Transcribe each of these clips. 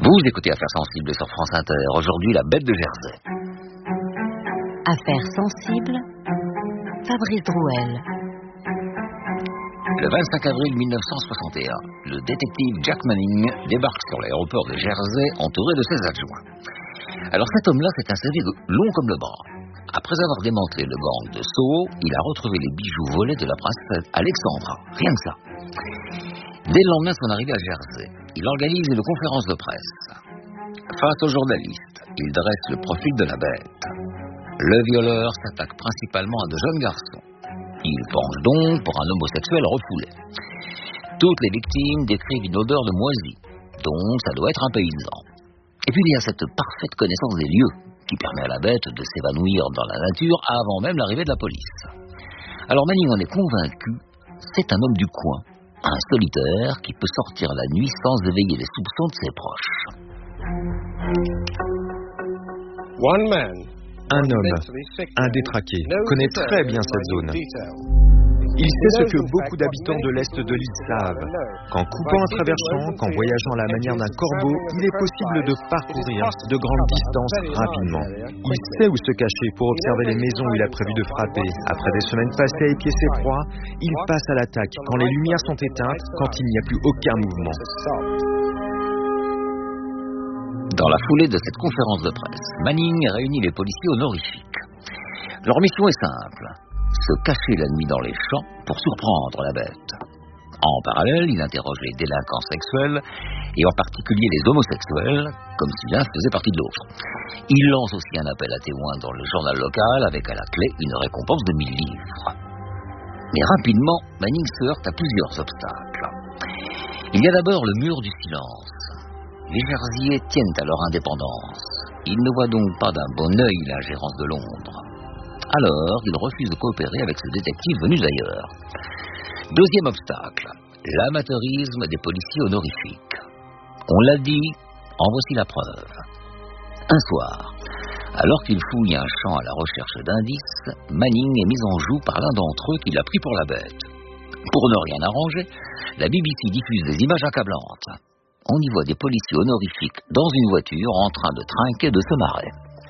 Vous écoutez Affaires sensibles sur France Inter. Aujourd'hui, la bête de Jersey. Affaires sensibles, Fabrice Drouel. Le 25 avril 1961, le détective Jack Manning débarque sur l'aéroport de Jersey entouré de ses adjoints. Alors cet homme-là s'est un CV long comme le bras. Après avoir démantelé le gang de Soho, il a retrouvé les bijoux volés de la princesse Alexandra. Rien que ça. Dès le lendemain de son arrivée à Jersey, il organise une conférence de presse. Face aux journalistes, il dresse le profil de la bête. Le violeur s'attaque principalement à de jeunes garçons. Il penche donc pour un homosexuel refoulé. Toutes les victimes décrivent une odeur de moisi, donc ça doit être un paysan. Et puis il y a cette parfaite connaissance des lieux qui permet à la bête de s'évanouir dans la nature avant même l'arrivée de la police. Alors Manning en est convaincu, c'est un homme du coin, un solitaire qui peut sortir la nuit sans éveiller les soupçons de ses proches. Un homme, un détraqué, connaît très bien cette zone. Il sait ce que beaucoup d'habitants de l'Est de l'île savent. Qu'en coupant un travers champ, qu'en voyageant à la manière d'un corbeau, il est possible de parcourir de grandes distances rapidement. Il sait où se cacher pour observer les maisons où il a prévu de frapper. Après des semaines passées à épier ses proies, il passe à l'attaque quand les lumières sont éteintes, quand il n'y a plus aucun mouvement. Dans la foulée de cette conférence de presse, Manning réunit les policiers honorifiques. Leur mission est simple, se cacher la nuit dans les champs pour surprendre la bête. En parallèle, il interroge les délinquants sexuels et en particulier les homosexuels, comme si l'un faisait partie de l'autre. Il lance aussi un appel à témoins dans le journal local avec à la clé une récompense de 1000 livres. Mais rapidement, Manning se heurte à plusieurs obstacles. Il y a d'abord le mur du silence. Les Jersiais tiennent à leur indépendance. Ils ne voient donc pas d'un bon œil l'ingérence de Londres. Alors, ils refusent de coopérer avec ce détective venu d'ailleurs. Deuxième obstacle, l'amateurisme des policiers honorifiques. On l'a dit, en voici la preuve. Un soir, alors qu'il fouille un champ à la recherche d'indices, Manning est mis en joue par l'un d'entre eux qui l'a pris pour la bête. Pour ne rien arranger, la BBC diffuse des images accablantes. On y voit des policiers honorifiques dans une voiture en train de trinquer de ce marais.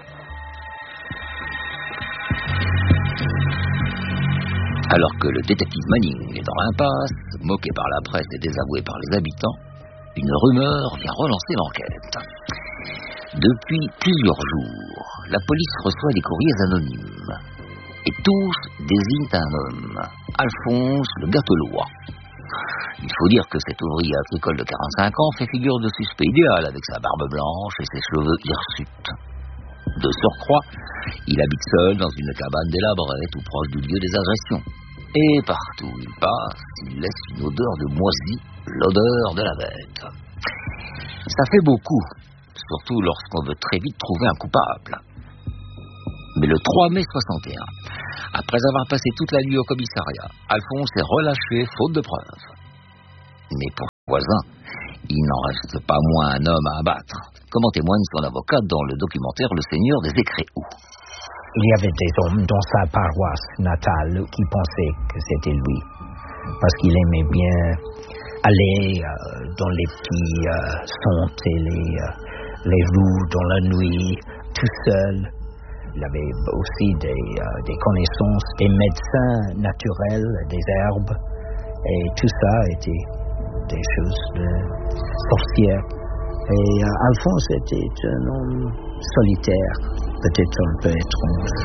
Alors que le détective Manning est dans l'impasse, moqué par la presse et désavoué par les habitants, une rumeur vient relancer l'enquête. Depuis plusieurs jours, la police reçoit des courriers anonymes. Et tous désignent un homme, Alphonse le Gâtelois. Il faut dire que cet ouvrier agricole de 45 ans fait figure de suspect idéal avec sa barbe blanche et ses cheveux hirsutes. De surcroît, il habite seul dans une cabane délabrée tout proche du lieu des agressions. Et partout où il passe, il laisse une odeur de moisi, l'odeur de la bête. Ça fait beaucoup, surtout lorsqu'on veut très vite trouver un coupable. Mais le 3 mai 61, après avoir passé toute la nuit au commissariat, Alphonse est relâché faute de preuves. Mais pour son voisin, il n'en reste pas moins un homme à abattre, comme en témoigne son avocat dans le documentaire Le Seigneur des Écréous. Il y avait des hommes dans sa paroisse natale qui pensaient que c'était lui, parce qu'il aimait bien aller dans les petits sons et les rues dans la nuit, tout seul. Il avait aussi des connaissances des médecins naturels, des herbes, et tout ça était des choses de sorcières. Et Alphonse était un homme solitaire, peut-être un peu étrange.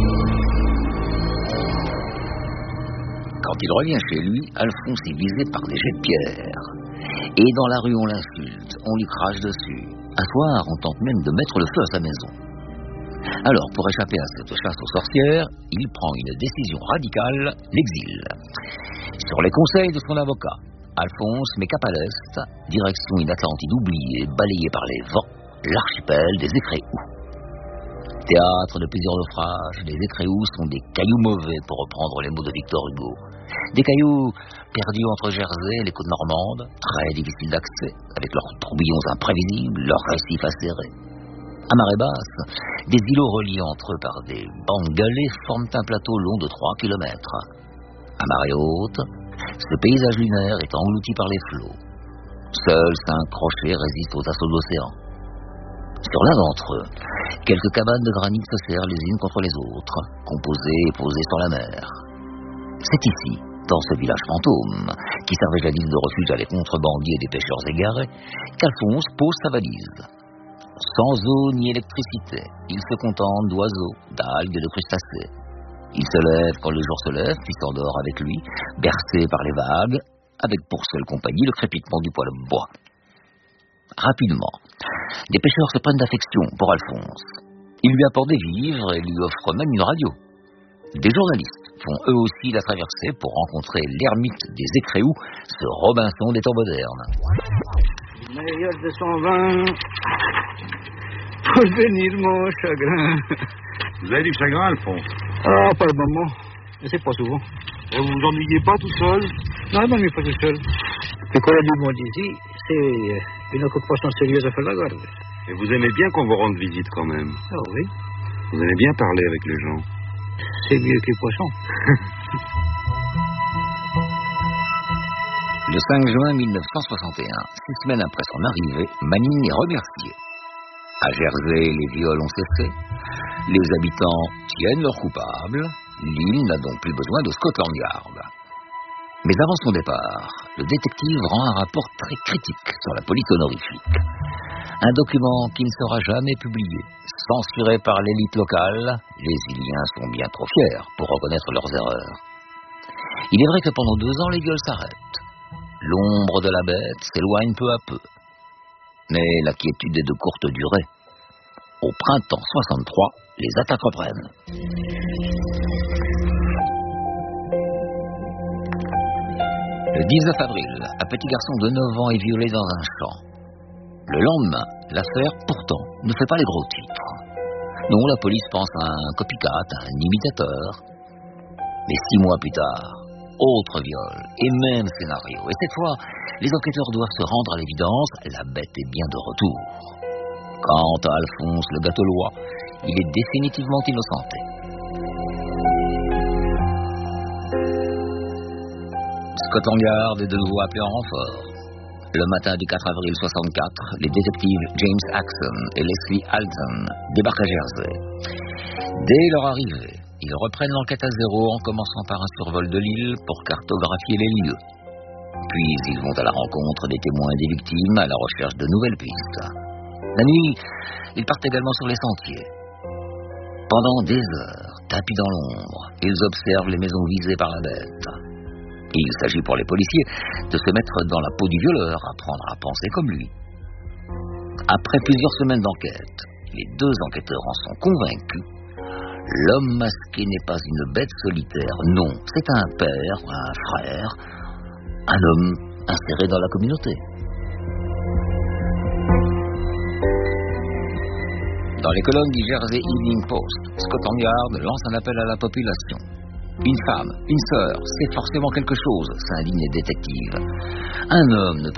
Quand il revient chez lui, Alphonse est visé par des jets de pierre. Et dans la rue, on l'insulte, on lui crache dessus. Un soir, on tente même de mettre le feu à sa maison. Alors, pour échapper à cette chasse aux sorcières, il prend une décision radicale, l'exil. Sur les conseils de son avocat, Alphonse met cap à l'est, direction une Atlantide oubliée, balayée par les vents, l'archipel des Écréous. Théâtre de plusieurs naufrages, les Écréous sont des cailloux mauvais, pour reprendre les mots de Victor Hugo. Des cailloux perdus entre Jersey et les côtes normandes, très difficiles d'accès, avec leurs tourbillons imprévisibles, leurs récifs acérés. À marée basse, des îlots reliés entre eux par des bancs galets forment un plateau long de 3 kilomètres. À marée haute, ce paysage lunaire est englouti par les flots. Seuls 5 rochers résistent aux assauts d'océan. Sur l'un d'entre eux, quelques cabanes de granit se serrent les unes contre les autres, composées et posées sur la mer. C'est ici, dans ce village fantôme, qui servait jadis de refuge à des contrebandiers et des pêcheurs égarés, qu'Alphonse pose sa valise. Sans eau ni électricité, il se contente d'oiseaux, d'algues et de crustacés. Il se lève quand le jour se lève, puis s'endort avec lui, bercé par les vagues, avec pour seule compagnie le crépitement du poêle de bois. Rapidement, des pêcheurs se prennent d'affection pour Alphonse. Ils lui apportent des vivres et lui offrent même une radio. Des journalistes font eux aussi la traversée pour rencontrer l'ermite des Écréous, ce Robinson des temps modernes. Meilleur de son vin, pour venir mon chagrin. Vous avez du chagrin, Alphonse? Ah, pas le moment, mais c'est pas souvent. Et vous vous ennuyez pas tout seul? Non, je m'ennuie pas tout seul. Le colon du monde ici, c'est une occupation sérieuse à faire la garde. Et vous aimez bien qu'on vous rende visite quand même? Ah oui. Vous aimez bien parler avec les gens? C'est mieux que les poissons. Le 5 juin 1961, 6 semaines après son arrivée, Manning est remercié. À Jersey, les viols ont cessé. Les habitants tiennent leurs coupables. L'île n'a donc plus besoin de Scotland Yard. Mais avant son départ, le détective rend un rapport très critique sur la police honorifique. Un document qui ne sera jamais publié. Censuré par l'élite locale, les Iliens sont bien trop fiers pour reconnaître leurs erreurs. Il est vrai que pendant 2 ans, les gueules s'arrêtent. L'ombre de la bête s'éloigne peu à peu. Mais la quiétude est de courte durée. Au printemps 63, les attaques reprennent. Le 19 avril, un petit garçon de 9 ans est violé dans un champ. Le lendemain, l'affaire, pourtant, ne fait pas les gros titres. Non, la police pense à un copycat, à un imitateur. Mais 6 mois plus tard, autre viol, et même scénario. Et cette fois, les enquêteurs doivent se rendre à l'évidence, la bête est bien de retour. Quant à Alphonse le Gâtelois, il est définitivement innocenté. Scotland Yard est de nouveau appelé en renfort. Le matin du 4 avril 64, les détectives James Axon et Leslie Alton débarquent à Jersey. Dès leur arrivée, ils reprennent l'enquête à zéro en commençant par un survol de l'île pour cartographier les lieux. Puis ils vont à la rencontre des témoins et des victimes à la recherche de nouvelles pistes. La nuit, ils partent également sur les sentiers. Pendant des heures, tapis dans l'ombre, ils observent les maisons visées par la bête. Il s'agit pour les policiers de se mettre dans la peau du violeur, apprendre à penser comme lui. Après plusieurs semaines d'enquête, les 2 enquêteurs en sont convaincus. L'homme masqué n'est pas une bête solitaire, non, c'est un père, un frère, un homme inséré dans la communauté. Dans les colonnes du Jersey Evening Post, Scotland Yard lance un appel à la population. Une femme, une sœur, c'est forcément quelque chose, s'indigne les détectives. Un homme ne peut